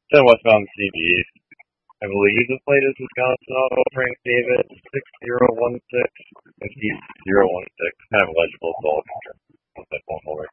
10 westbound CB. I believe the plate is Wisconsin Auto, Frank David, 6016, and East 016. Kind of illegible, so I'll just put that phone over.